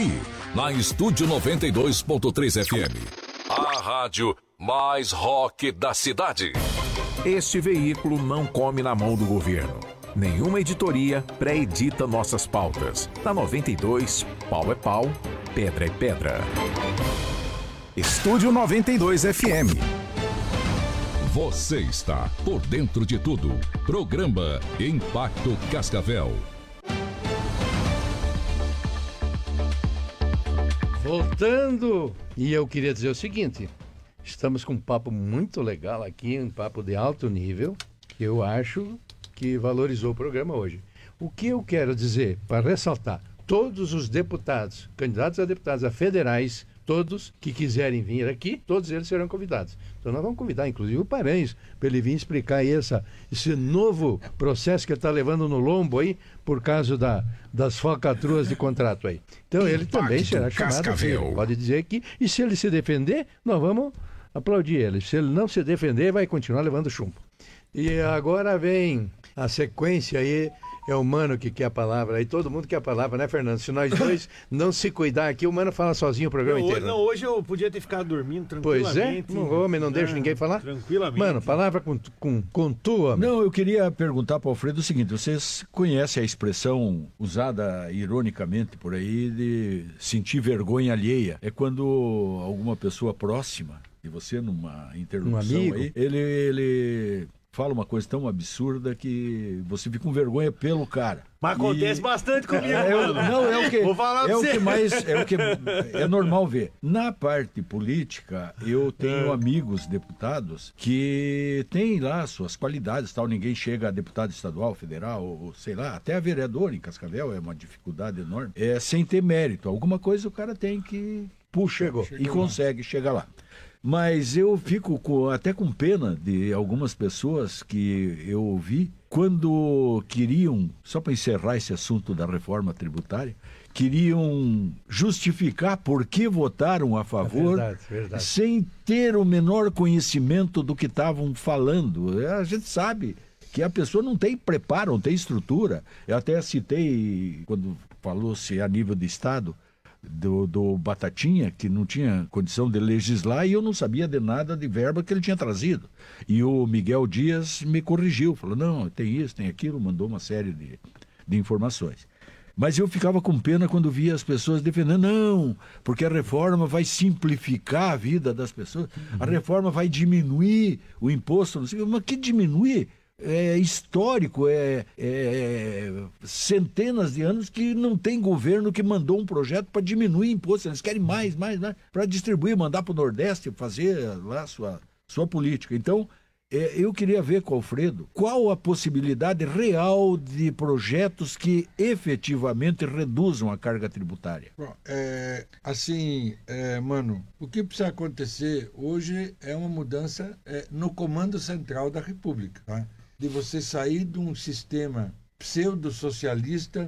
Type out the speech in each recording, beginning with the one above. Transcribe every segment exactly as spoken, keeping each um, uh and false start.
aqui, na Estúdio noventa e dois ponto três F M. A rádio mais rock da cidade. Este veículo não come na mão do governo. Nenhuma editoria pré-edita nossas pautas. Na noventa e dois, pau é pau, pedra é pedra. Estúdio noventa e dois F M. Você está por dentro de tudo. Programa Impacto Cascavel. Voltando, e eu queria dizer o seguinte, estamos com um papo muito legal aqui, um papo de alto nível, que eu acho que valorizou o programa hoje. O que eu quero dizer, para ressaltar, todos os deputados, candidatos a deputados a federais, todos que quiserem vir aqui, todos eles serão convidados. Então nós vamos convidar, inclusive, o Paranhos, para ele vir explicar aí essa, esse novo processo que ele está levando no lombo aí, por causa da, das falcatruas de contrato aí. Então ele Impacto também será chamado, Cascavel. pode dizer aqui, e se ele se defender, nós vamos aplaudir ele. Se ele não se defender, vai continuar levando chumbo. E agora vem a sequência aí, é o Mano que quer a palavra aí, todo mundo quer a palavra, né, Fernando? Se nós dois não se cuidar aqui, o Mano fala sozinho o programa não, inteiro. Não, hoje eu podia ter ficado dormindo tranquilamente. Pois é, o homem não deixa né? ninguém falar. Tranquilamente. Mano, palavra com, com, com tua. Não, eu queria perguntar para o Alfredo o seguinte, vocês conhecem a expressão usada ironicamente por aí de sentir vergonha alheia? É quando alguma pessoa próxima de você, numa interlocução um amigo. aí, ele... ele... fala uma coisa tão absurda que você fica com vergonha pelo cara. Mas acontece e... bastante comigo, é, mano. Não, é o que, Vou falar é pra o você. que mais, é o que é normal ver. Na parte política, eu tenho É. amigos deputados que têm lá suas qualidades, tal. Ninguém chega a deputado estadual, federal, ou sei lá, até a vereador em Cascavel é uma dificuldade enorme. É sem ter mérito. Alguma coisa o cara tem que puxa Chegou. e Chegou consegue chegar lá. Mas eu fico com, até com pena de algumas pessoas que eu ouvi quando queriam, só para encerrar esse assunto da reforma tributária, queriam justificar por que votaram a favor, É verdade, verdade. sem ter o menor conhecimento do que estavam falando. A gente sabe que a pessoa não tem preparo, não tem estrutura. Eu até citei, quando falou-se a nível de Estado, Do, do Batatinha, que não tinha condição de legislar e eu não sabia de nada de verba que ele tinha trazido. E o Miguel Dias me corrigiu, falou, não, tem isso, tem aquilo, mandou uma série de, de informações. Mas eu ficava com pena quando via as pessoas defendendo, não, porque a reforma vai simplificar a vida das pessoas, a reforma vai diminuir o imposto, não sei, mas que diminuir? É histórico, é, é centenas de anos que não tem governo que mandou um projeto para diminuir imposto, eles querem mais, mais, mais, para distribuir, mandar para o Nordeste, fazer lá sua, sua política. Então, é, eu queria ver com o Alfredo qual a possibilidade real de projetos que efetivamente reduzam a carga tributária. Bom, é, assim, é, mano, o que precisa acontecer hoje é uma mudança é, no comando central da República, tá? De você sair de um sistema pseudo-socialista,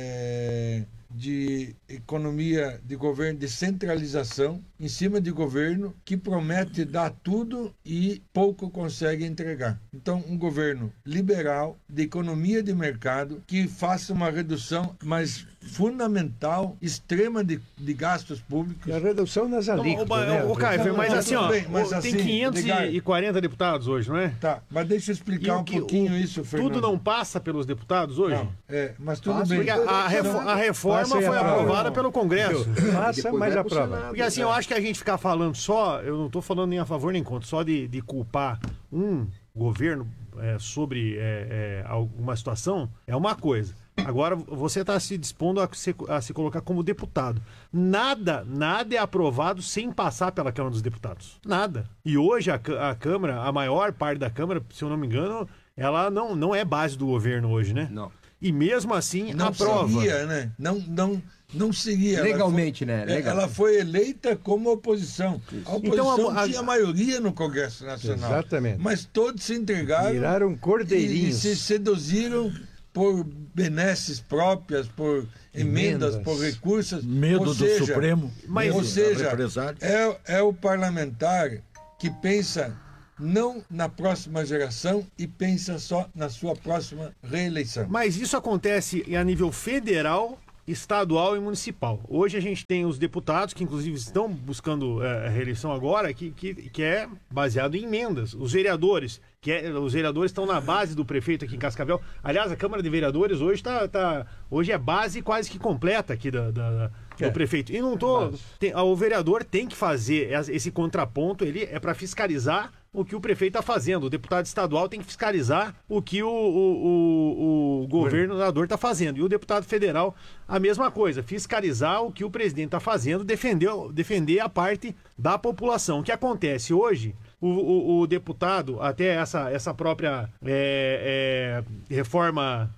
é, de economia de governo, de centralização em cima de governo que promete dar tudo e pouco consegue entregar. Então, um governo liberal, de economia de mercado, que faça uma redução, mas fundamental, extrema de, de gastos públicos. E a redução nas alíquotas, Ô, né? ô, Caio, mas Não, assim, tudo ó, bem, mas tem assim, quinhentos e quarenta deputados hoje, não é? Tá, mas deixa eu explicar E o um que- pouquinho o- isso, Fernando. Tudo não passa pelos deputados hoje? Não, é, mas tudo Passa, bem. Porque a, a refo- a reforma Passa e foi aprova. aprovada pelo Congresso. Passa, mas aprova. Porque assim, eu acho que a gente ficar falando só, eu não estou falando nem a favor nem contra, só de, de culpar um governo é, sobre é, é, alguma situação é uma coisa. Agora, você está se dispondo a se, a se colocar como deputado. Nada, nada é aprovado sem passar pela Câmara dos Deputados. Nada. E hoje a, Câ- a Câmara, a maior parte da Câmara, se eu não me engano, ela não, não é base do governo hoje, né? Não. E mesmo assim, Não aprova. seguia, né? Não, não, não seguia. Ela Legalmente, foi- né? é, Legal. Ela foi eleita como oposição. A oposição Então, a- a- tinha maioria no Congresso Nacional. Exatamente. Mas todos se entregaram. Viraram e, cordeirinhos. e se seduziram por benesses próprias, por emendas, Emendas. por recursos. Medo Ou do seja, Supremo, mas- ou medo da seja, represália. é, é o parlamentar que pensa não na próxima geração e pensa só na sua próxima reeleição. Mas isso acontece a nível federal estadual e municipal. Hoje a gente tem os deputados, que inclusive estão buscando é, a reeleição agora, que, que, que é baseado em emendas. Os vereadores, que é, os vereadores estão na base do prefeito aqui em Cascavel. Aliás, a Câmara de Vereadores hoje, tá, tá, hoje é base quase que completa aqui da, da, do é. prefeito. E não tô... Tem, o vereador tem que fazer esse contraponto, ele é para fiscalizar o que o prefeito está fazendo. O deputado estadual tem que fiscalizar o que o, o, o, o governador está fazendo. E o deputado federal, a mesma coisa, fiscalizar o que o presidente está fazendo, defender, defender a parte da população. O que acontece hoje, o, o, o deputado, até essa, essa própria é, é, reforma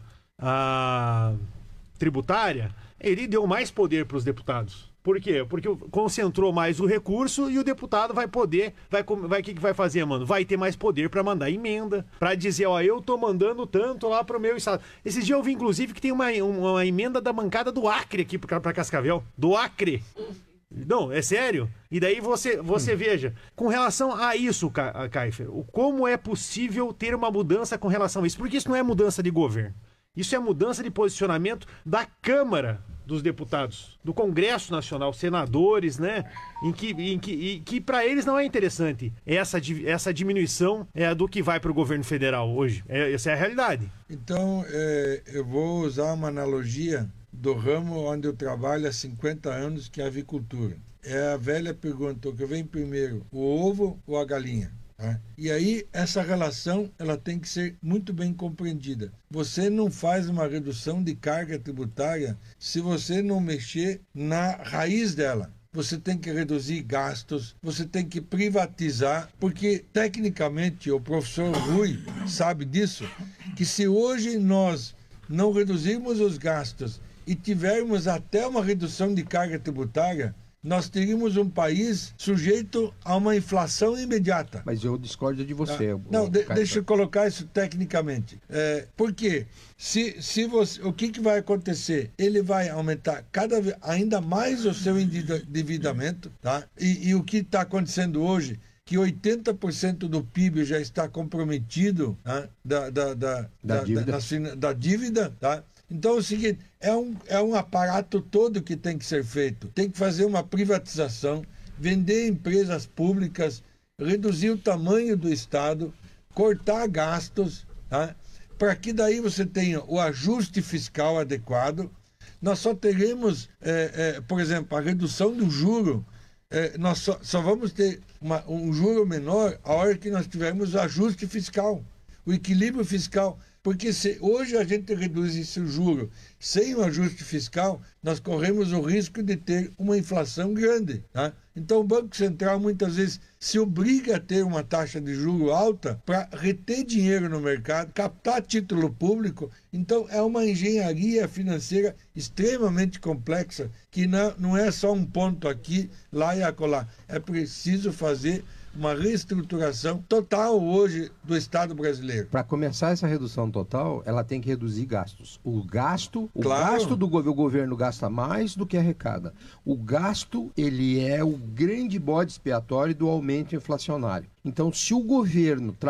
a, tributária, ele deu mais poder para os deputados. Por quê? Porque concentrou mais o recurso e o deputado vai poder, vai vai que que vai fazer, mano? Vai ter mais poder para mandar emenda, para dizer, ó, eu tô mandando tanto lá pro meu estado. Esses dias eu vi inclusive que tem uma, uma emenda da bancada do Acre aqui para Cascavel, do Acre. Não, é sério? E daí você, você hum. veja, com relação a isso, Kaifer, como é possível ter uma mudança com relação a isso? Porque isso não é mudança de governo. Isso é mudança de posicionamento da Câmara dos Deputados, do Congresso Nacional, senadores, né? Em que, em que, que para eles não é interessante essa, essa diminuição é, do que vai para o governo federal hoje. É, essa é a realidade. Então, é, eu vou usar uma analogia do ramo onde eu trabalho há cinquenta anos, que é a avicultura. É a velha pergunta, o que vem primeiro, o ovo ou a galinha? Tá? E aí, essa relação ela tem que ser muito bem compreendida. Você não faz uma redução de carga tributária se você não mexer na raiz dela. Você tem que reduzir gastos, você tem que privatizar, porque, tecnicamente, o professor Rui sabe disso, que se hoje nós não reduzirmos os gastos e tivermos até uma redução de carga tributária, nós teríamos um país sujeito a uma inflação imediata. Mas eu discordo de você. Ah, não, de, deixa eu colocar isso tecnicamente. É, por quê? Se, se você, o que, que vai acontecer? Ele vai aumentar cada vez ainda mais o seu endividamento, tá? E, e o que está acontecendo hoje, que oitenta por cento do P I B já está comprometido, tá? da, da, da, da, da, dívida. Da, da, da dívida, tá? Então é o seguinte, é um, é um aparato todo que tem que ser feito. Tem que fazer uma privatização, vender empresas públicas, reduzir o tamanho do Estado, cortar gastos, tá? Para que daí você tenha o ajuste fiscal adequado. Nós só teremos, é, é, por exemplo, a redução do juro, é, nós só, só vamos ter uma, um juro menor a hora que nós tivermos o ajuste fiscal, o equilíbrio fiscal. Porque se hoje a gente reduz esse juro sem o ajuste fiscal, nós corremos o risco de ter uma inflação grande. Tá? Então o Banco Central muitas vezes se obriga a ter uma taxa de juro alta para reter dinheiro no mercado, captar título público. Então é uma engenharia financeira extremamente complexa, que não, não é só um ponto aqui, lá e acolá. É preciso fazer uma reestruturação total hoje do Estado brasileiro. Para começar essa redução total, ela tem que reduzir gastos. O gasto, o claro. gasto do governo, o governo gasta mais do que arrecada. O gasto, ele é o grande bode expiatório do aumento inflacionário. Então, se o governo